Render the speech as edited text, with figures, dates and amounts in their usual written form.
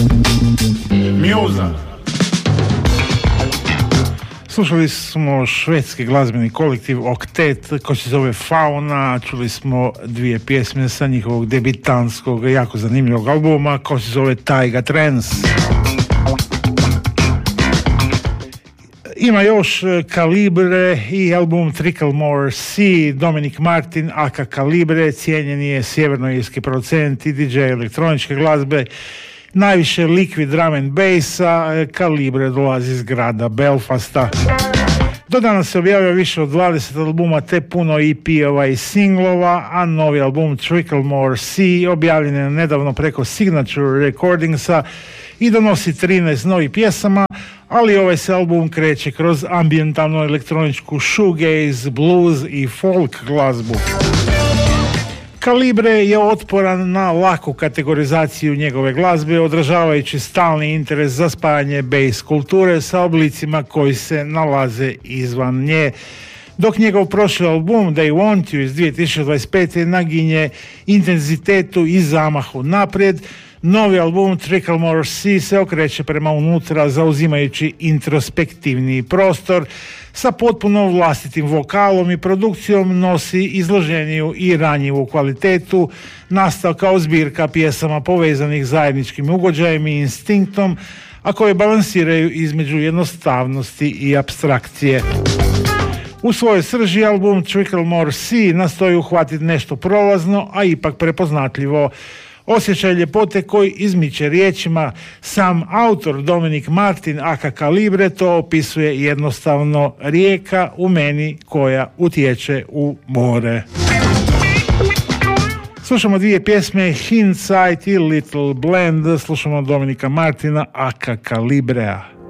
Mjuza. Slušali smo švedski glazbeni kolektiv Oktet koji se zove Fauna, čuli smo dvije pjesme sa njihovog debitanskog, jako zanimljivog albuma koji se zove Taiga Trance. Ima još Kalibre i album Tricklemore C, Dominic Martin, aka Kalibre, cijenjeni je sjevernoirski producent i DJ elektroničke glazbe, najviše liquid drum and bassa. Kalibre dolazi iz grada Belfasta. Do danas se objavio više od 20 albuma te puno EP-ova i singlova, a novi album Tricklemore C objavljen je nedavno preko Signature Recordingsa i donosi 13 novih pjesama, ali ovaj se album kreće kroz ambijentalnu elektroničku shoegaze, blues i folk glazbu. Kalibre je otporan na laku kategorizaciju njegove glazbe, odražavajući stalni interes za spajanje bass kulture sa oblicima koji se nalaze izvan nje. Dok njegov prošli album They Want You iz 2025. naginje intenzitetu i zamahu naprijed, novi album Tricklemore C se okreće prema unutra zauzimajući introspektivni prostor. Sa potpuno vlastitim vokalom i produkcijom nosi izloženiju i ranjivu kvalitetu, nastao kao zbirka pjesama povezanih zajedničkim ugođajem i instinktom, a koje balansiraju između jednostavnosti i apstrakcije. U svojoj srži album Tricklemore C nastoji uhvatiti nešto prolazno, a ipak prepoznatljivo. Osjećaj ljepote koji izmiče riječima. Sam autor Dominic Martin aka Kalibre to opisuje jednostavno: rijeka u meni koja utječe u more. Slušamo dvije pjesme, Hindsight i Little Blend. Slušamo Dominika Martina aka Kalibrea.